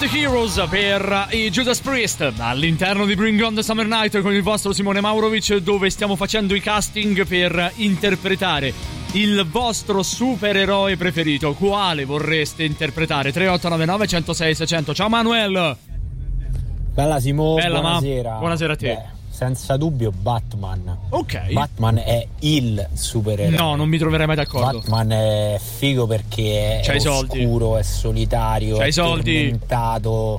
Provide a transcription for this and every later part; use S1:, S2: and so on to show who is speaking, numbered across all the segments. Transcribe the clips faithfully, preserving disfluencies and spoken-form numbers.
S1: the Heroes per i Judas Priest all'interno di Bring on the Summer Night con il vostro Simone Maurovic, dove stiamo facendo i casting per interpretare il vostro supereroe preferito. Quale vorreste interpretare? tre otto nove nove uno zero sei sei zero zero. Ciao Manuel.
S2: Bella Simo,
S1: Bella,
S2: buonasera.
S1: Ma. Buonasera a te.
S2: Beh, senza dubbio Batman.
S1: Ok.
S2: Batman è il supereroe.
S1: No, non mi troverai mai d'accordo.
S2: Batman è figo perché
S1: C'hai
S2: è oscuro, soldi. È solitario,
S1: C'hai
S2: è
S1: soldi.
S2: tormentato,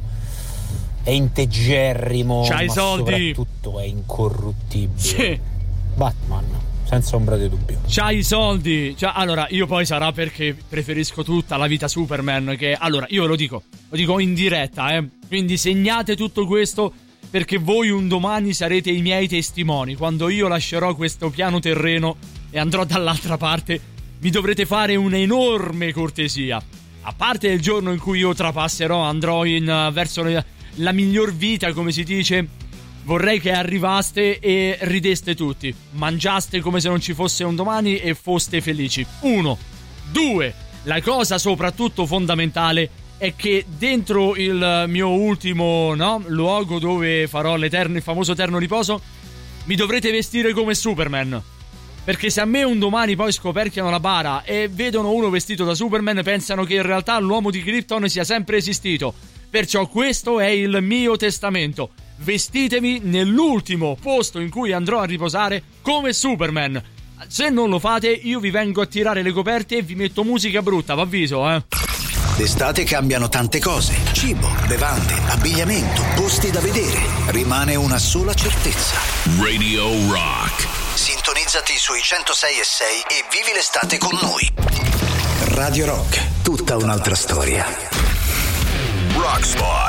S2: è integerrimo,
S1: C'hai
S2: ma
S1: soldi.
S2: soprattutto è incorruttibile.
S1: Sì.
S2: Batman, senza ombra di dubbio.
S1: C'hai i soldi. Cioè, allora, io poi sarà perché preferisco tutta la vita Superman. Che allora, io ve lo dico, lo dico in diretta, eh. Quindi segnate tutto questo, perché voi un domani sarete i miei testimoni. Quando io lascerò questo piano terreno e andrò dall'altra parte, mi dovrete fare un'enorme cortesia. A parte il giorno in cui io trapasserò, andrò in uh, verso le, la miglior vita, come si dice. Vorrei che arrivaste e rideste tutti, mangiaste come se non ci fosse un domani e foste felici. Uno. Due. La cosa soprattutto fondamentale è che dentro il mio ultimo, no, luogo dove farò l'eterno, il famoso eterno riposo, mi dovrete vestire come Superman. Perché se a me un domani poi scoperchiano la bara e vedono uno vestito da Superman, pensano che in realtà l'uomo di Krypton sia sempre esistito. Perciò questo è il mio testamento. Vestitemi nell'ultimo posto in cui andrò a riposare come Superman. Se non lo fate, io vi vengo a tirare le coperte e vi metto musica brutta, v'avviso, eh.
S3: D'estate cambiano tante cose: cibo, bevande, abbigliamento, posti da vedere. Rimane una sola certezza:
S4: Radio Rock.
S3: Sintonizzati sui centosei e sei e vivi l'estate con noi. Radio Rock, tutta un'altra storia.
S4: Rock Spot.